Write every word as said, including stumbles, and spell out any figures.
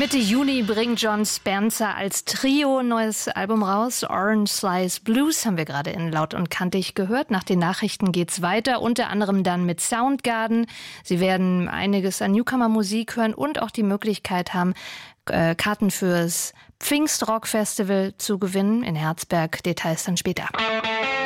Mitte Juni bringt Jon Spencer als Trio ein neues Album raus. Orange Slice Blues haben wir gerade in Laut und Kantig gehört. Nach den Nachrichten geht's weiter, unter anderem dann mit Soundgarden. Sie werden einiges an Newcomer-Musik hören und auch die Möglichkeit haben, äh, Karten fürs Pfingstrock-Festival zu gewinnen in Herzberg. Details dann später.